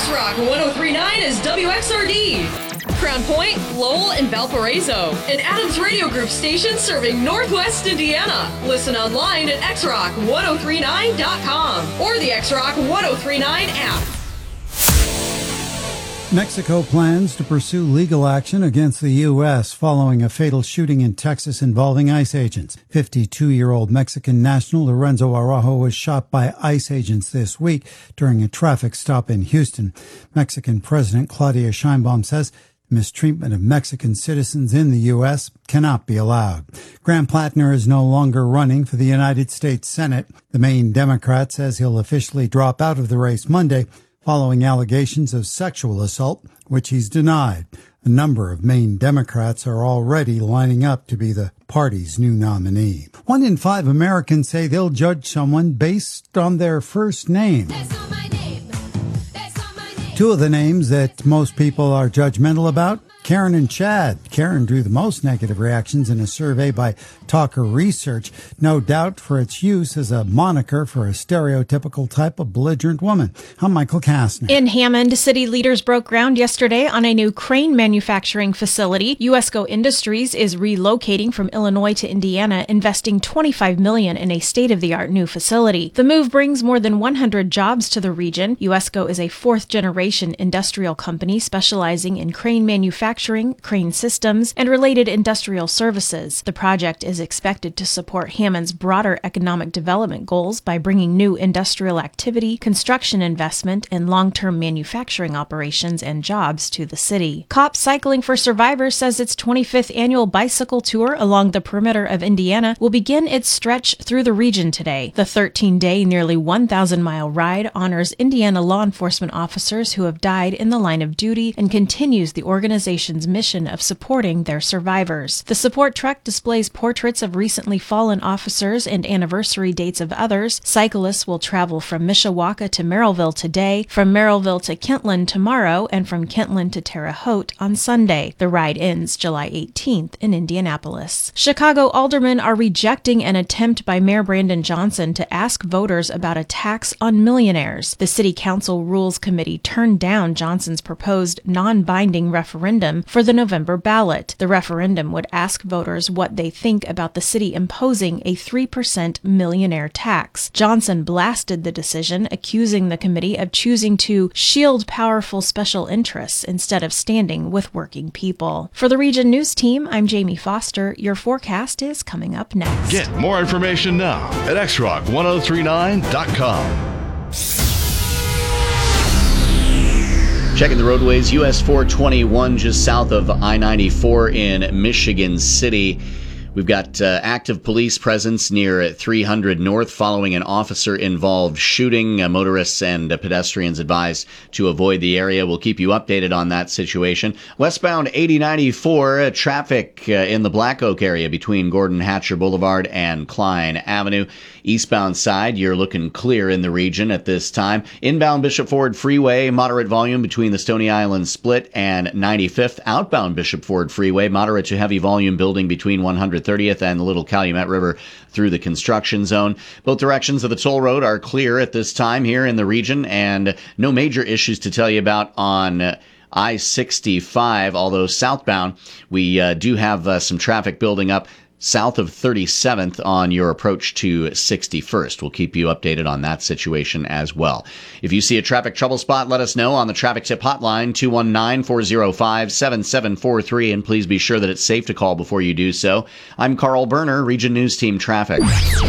X-Rock 103.9 is WXRD. Crown Point, Lowell, and Valparaiso. An Adams Radio Group station serving Northwest Indiana. Listen online at xrock1039.com or the X-Rock 1039 app. Mexico plans to pursue legal action against the U.S. following a fatal shooting in Texas involving ICE agents. 52-year-old Mexican national Lorenzo Araujo was shot by ICE agents this week during a traffic stop in Houston. Mexican President Claudia Sheinbaum says mistreatment of Mexican citizens in the U.S. cannot be allowed. Graham Plattner is no longer running for the United States Senate. The Maine Democrat says he'll officially drop out of the race Monday following allegations of sexual assault, which he's denied. A number of Maine Democrats are already lining up to be the party's new nominee. 1 in 5 Americans say they'll judge someone based on their first name. Two of the names that most people are judgmental about, Karen and Chad. Karen drew the most negative reactions in a survey by Talker Research, no doubt for its use as a moniker for a stereotypical type of belligerent woman. I'm Michael Kastner. In Hammond, city leaders broke ground yesterday on a new crane manufacturing facility. USCO Industries is relocating from Illinois to Indiana, investing $25 million in a state-of-the-art new facility. The move brings more than 100 jobs to the region. USCO is a fourth-generation industrial company specializing in crane manufacturing, crane systems, and related industrial services. The project is expected to support Hammond's broader economic development goals by bringing new industrial activity, construction investment, and long-term manufacturing operations and jobs to the city. COP Cycling for Survivors says its 25th annual bicycle tour along the perimeter of Indiana will begin its stretch through the region today. The 13-day, nearly 1,000-mile ride honors Indiana law enforcement officers who have died in the line of duty and continues the organization's mission of supporting their survivors. The support truck displays portraits of recently fallen officers and anniversary dates of others. Cyclists will travel from Mishawaka to Merrillville today, from Merrillville to Kentland tomorrow, and from Kentland to Terre Haute on Sunday. The ride ends July 18th in Indianapolis. Chicago aldermen are rejecting an attempt by Mayor Brandon Johnson to ask voters about a tax on millionaires. The City Council Rules Committee turned down Johnson's proposed non-binding referendum for the November ballot. The referendum would ask voters what they think about the city imposing a 3% millionaire tax. Johnson blasted the decision, accusing the committee of choosing to shield powerful special interests instead of standing with working people. For the Region News Team, I'm Jamie Foster. Your forecast is coming up next. Get more information now at xrock1039.com. Checking the roadways, US 421 just south of I-94 in Michigan City. We've got active police presence near 300 North following an officer-involved shooting. Motorists and pedestrians advised to avoid the area. We'll keep you updated on that situation. Westbound 8094, traffic in the Black Oak area between Gordon Hatcher Boulevard and Klein Avenue. Eastbound side, you're looking clear in the region at this time. Inbound Bishop Ford Freeway, moderate volume between the Stony Island Split and 95th. Outbound Bishop Ford Freeway, moderate to heavy volume building between 130th and the Little Calumet River through the construction zone. Both directions of the toll road are clear at this time here in the region, and no major issues to tell you about on I-65, although southbound we do have some traffic building up south of 37th on your approach to 61st. We'll keep you updated on that situation as well. If you see a traffic trouble spot, let us know on the Traffic Tip Hotline, 219-405-7743, and please be sure that it's safe to call before you do so. I'm Carl Berner, Region News Team Traffic.